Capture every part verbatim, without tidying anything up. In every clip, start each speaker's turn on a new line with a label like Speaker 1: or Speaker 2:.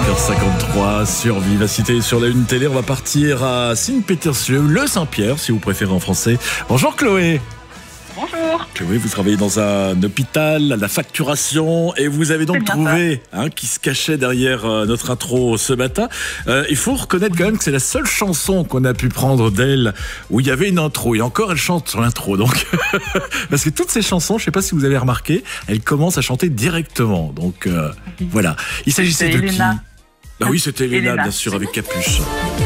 Speaker 1: heures cinquante-trois sur Vivacité, sur la Une Télé. On va partir à Saint-Pétersbourg, le Saint-Pierre, si vous préférez en français. Bonjour Chloé.
Speaker 2: Bonjour.
Speaker 1: Chloé, vous travaillez dans un hôpital, à la facturation, et vous avez donc trouvé hein, qui se cachait derrière euh, notre intro ce matin. Euh, il faut reconnaître quand même que c'est la seule chanson qu'on a pu prendre d'elle où il y avait une intro. Et encore, elle chante sur l'intro. Donc, parce que toutes ces chansons, je ne sais pas si vous avez remarqué, elle commence à chanter directement. Donc euh, voilà. Il s'agissait de
Speaker 2: Elena.
Speaker 1: qui? Bah oui, c'était Elena,
Speaker 2: Elena.
Speaker 1: bien sûr, avec Capuche.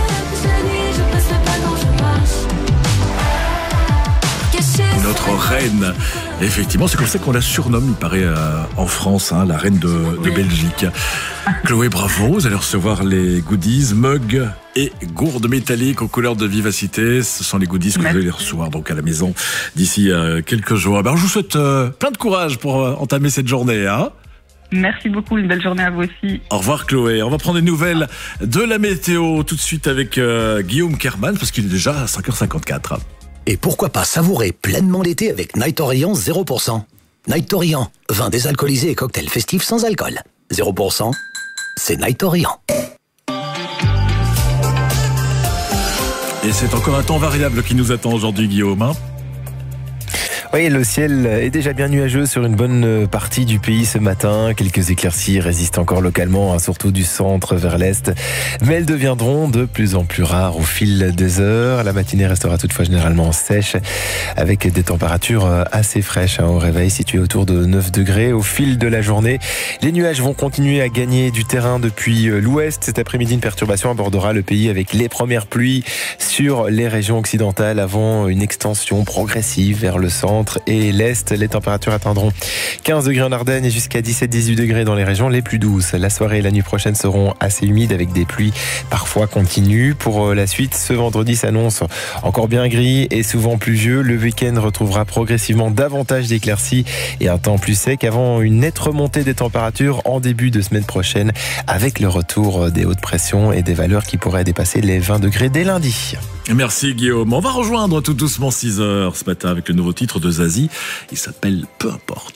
Speaker 1: Notre reine. Effectivement, c'est comme ça qu'on la surnomme, il paraît, euh, en France, hein, la reine de, de
Speaker 2: Oui.
Speaker 1: Belgique. Chloé, bravo, vous allez recevoir les goodies, mugs et gourdes métalliques aux couleurs de Vivacité. Ce sont les goodies que
Speaker 2: Merci.
Speaker 1: vous allez recevoir donc à la maison d'ici euh, quelques jours. Alors, je vous souhaite euh, plein de courage pour euh, entamer cette journée. Hein.
Speaker 2: Merci beaucoup, une belle journée à vous aussi.
Speaker 1: Au revoir Chloé. On va prendre des nouvelles de la météo tout de suite avec euh, Guillaume Kerman, parce qu'il est déjà à cinq heures cinquante-quatre.
Speaker 3: Et pourquoi pas savourer pleinement l'été avec Night Orient zéro pour cent. Night Orient, vin désalcoolisé et cocktail festif sans alcool. zéro pour cent, c'est Night Orient.
Speaker 1: Et c'est encore un temps variable qui nous attend aujourd'hui, Guillaume. Hein.
Speaker 4: Oui, le ciel est déjà bien nuageux sur une bonne partie du pays ce matin. Quelques éclaircies résistent encore localement, hein, surtout du centre vers l'est. Mais elles deviendront de plus en plus rares au fil des heures. La matinée restera toutefois généralement sèche, avec des températures assez fraîches hein, au réveil, situées autour de neuf degrés. Au fil de la journée, les nuages vont continuer à gagner du terrain depuis l'ouest. Cet après-midi, une perturbation abordera le pays avec les premières pluies sur les régions occidentales avant une extension progressive vers le centre et l'est. Les températures atteindront quinze degrés en Ardennes et jusqu'à dix-sept à dix-huit degrés dans les régions les plus douces. La soirée et la nuit prochaine seront assez humides avec des pluies parfois continues. Pour la suite, ce vendredi s'annonce encore bien gris et souvent pluvieux. Le week-end retrouvera progressivement davantage d'éclaircies et un temps plus sec avant une nette remontée des températures en début de semaine prochaine avec le retour des hautes pressions et des valeurs qui pourraient dépasser les vingt degrés dès lundi.
Speaker 1: Merci Guillaume. On va rejoindre tout doucement six heures ce matin avec le nouveau titre de Zazie. Il s'appelle Peu importe.